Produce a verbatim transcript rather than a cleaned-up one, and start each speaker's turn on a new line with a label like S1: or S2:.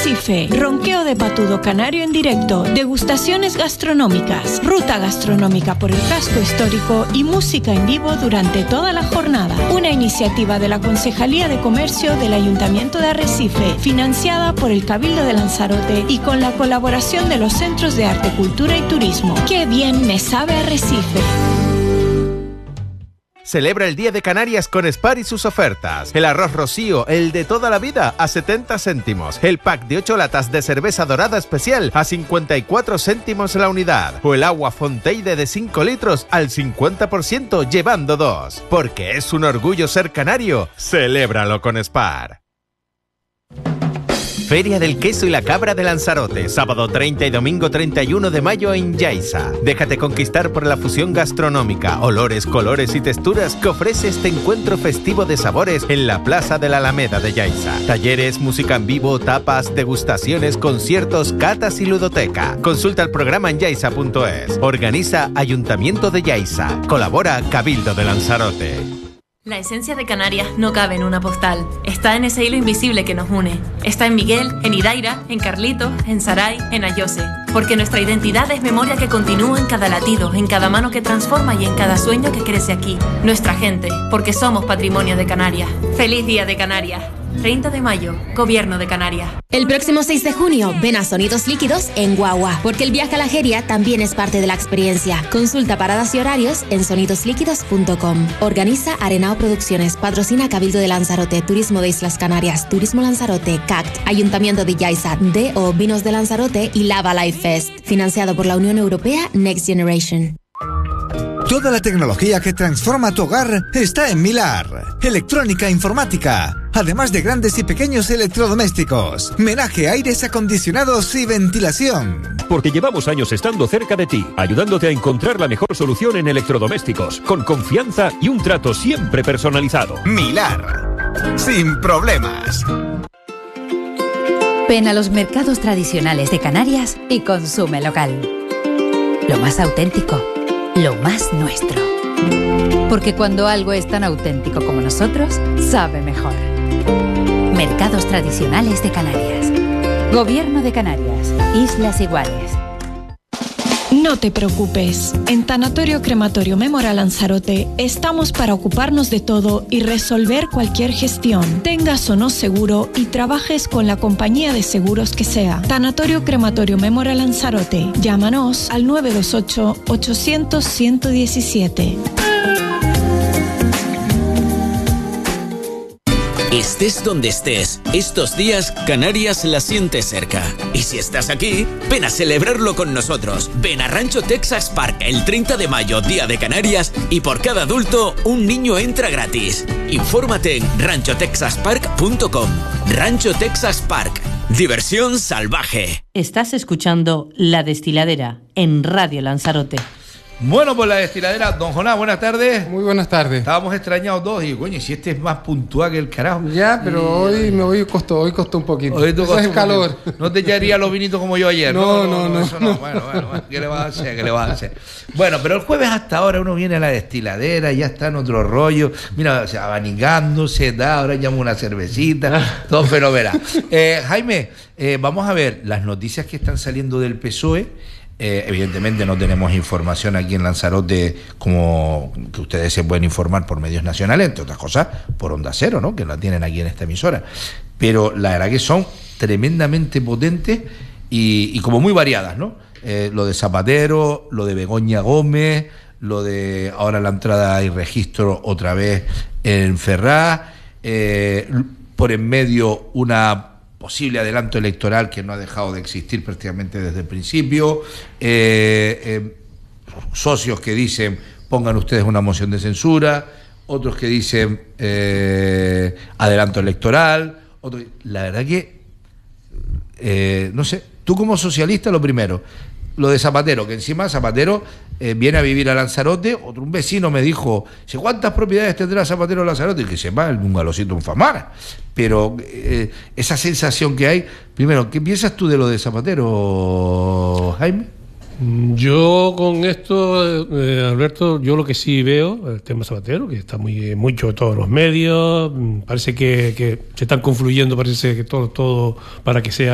S1: Arrecife, ronqueo de patudo canario en directo, degustaciones gastronómicas, ruta gastronómica por el casco histórico y música en vivo durante toda la jornada. Una iniciativa de la Concejalía de Comercio del Ayuntamiento de Arrecife, financiada por el Cabildo de Lanzarote y con la colaboración de los Centros de Arte, Cultura y Turismo. ¡Qué bien me sabe Arrecife!
S2: Celebra el Día de Canarias con Spar y sus ofertas. El arroz Rocío, el de toda la vida, a setenta céntimos. El pack de ocho latas de cerveza dorada especial a cincuenta y cuatro céntimos la unidad. O el agua Fonteide de cinco litros al cincuenta por ciento llevando dos. Porque es un orgullo ser canario. Celébralo con Spar. Feria del Queso y la Cabra de Lanzarote, sábado treinta y domingo treinta y uno de mayo en Yaiza. Déjate conquistar por la fusión gastronómica, olores, colores y texturas que ofrece este encuentro festivo de sabores en la Plaza de la Alameda de Yaiza. Talleres, música en vivo, tapas, degustaciones, conciertos, catas y ludoteca. Consulta el programa en yaiza punto es. Organiza Ayuntamiento de Yaiza. Colabora Cabildo de Lanzarote.
S3: La esencia de Canarias no cabe en una postal. Está en ese hilo invisible que nos une. Está en Miguel, en Idaira, en Carlitos, en Saray, en Ayose. Porque nuestra identidad es memoria que continúa en cada latido, en cada mano que transforma y en cada sueño que crece aquí. Nuestra gente, porque somos patrimonio de Canarias. ¡Feliz Día de Canarias! treinta de mayo, Gobierno de Canarias.
S4: El próximo seis de junio, ven a Sonidos Líquidos en Guagua, porque el viaje a la Jeria también es parte de la experiencia. Consulta paradas y horarios en sonidos líquidos punto com. Organiza Arenao Producciones, patrocina Cabildo de Lanzarote, Turismo de Islas Canarias, Turismo Lanzarote, C A C T, Ayuntamiento de Yaiza, D O Vinos de Lanzarote y Lava Life Fest. Financiado por la Unión Europea Next Generation.
S5: Toda la tecnología que transforma tu hogar está en Milar. Electrónica e informática. Además de grandes y pequeños electrodomésticos. Menaje, aires acondicionados y ventilación.
S6: Porque llevamos años estando cerca de ti, ayudándote a encontrar la mejor solución en electrodomésticos, con confianza y un trato siempre personalizado.
S5: Milar. Sin problemas.
S7: Ven a los mercados tradicionales de Canarias y consume local. Lo más auténtico. Lo más nuestro. Porque cuando algo es tan auténtico como nosotros, sabe mejor. Mercados tradicionales de Canarias. Gobierno de Canarias. Islas Iguales.
S1: No te preocupes, en Tanatorio Crematorio Memorial Lanzarote estamos para ocuparnos de todo y resolver cualquier gestión, tengas o no seguro y trabajes con la compañía de seguros que sea. Tanatorio Crematorio Memorial Lanzarote, llámanos al nueve dos ocho, ochocientos, ciento diecisiete.
S8: Estés donde estés, estos días Canarias la siente cerca. Y si estás aquí, ven a celebrarlo con nosotros. Ven a Rancho Texas Park el treinta de mayo, Día de Canarias, y por cada adulto, un niño entra gratis. Infórmate en rancho texas park punto com. Rancho Texas Park. Diversión salvaje.
S9: Estás escuchando La Destiladera en Radio Lanzarote.
S10: Bueno, pues La Destiladera, don Jonás, buenas tardes.
S11: Muy buenas tardes.
S10: Estábamos extrañados dos y, coño, si este es más puntual que el carajo.
S11: Ya, pero y... hoy me hoy costó, hoy costó un poquito. Hoy
S10: Eso
S11: es calor.
S10: No te echaría los vinitos como yo ayer.
S11: No, no, no. no,
S10: eso no. no. Bueno, bueno, bueno, ¿qué le vas a hacer? ¿Qué le vas a hacer? Bueno, pero el jueves hasta ahora uno viene a La Destiladera, ya está en otro rollo. Mira, o sea, abanicándose, da, ahora llamo una cervecita, todo fenomenal. Eh, Jaime, eh, vamos a ver las noticias que están saliendo del P S O E. Eh, evidentemente no tenemos información aquí en Lanzarote como que ustedes se pueden informar por medios nacionales, entre otras cosas por Onda Cero, ¿no? Que la tienen aquí en esta emisora. Pero la verdad que son tremendamente potentes y, y como muy variadas, ¿no? Eh, lo de Zapatero, lo de Begoña Gómez, lo de ahora la entrada y registro otra vez en Ferraz, eh, por en medio una posible adelanto electoral que no ha dejado de existir prácticamente desde el principio, eh, eh, socios que dicen pongan ustedes una moción de censura, otros que dicen eh, adelanto electoral, otros, la verdad que eh, no sé, tú como socialista lo primero, lo de Zapatero, que encima Zapatero eh, viene a vivir a Lanzarote, otro un vecino me dijo, ¿cuántas propiedades tendrá Zapatero en Lanzarote? Y que sepa, el bungalowcito en Famara. Pero eh, esa sensación que hay, primero, ¿qué piensas tú de lo de Zapatero, Jaime?
S12: Yo con esto, eh, Alberto, yo lo que sí veo, el tema Zapatero, que está muy mucho en todos los medios, parece que, que se están confluyendo, parece que todo, todo para que sea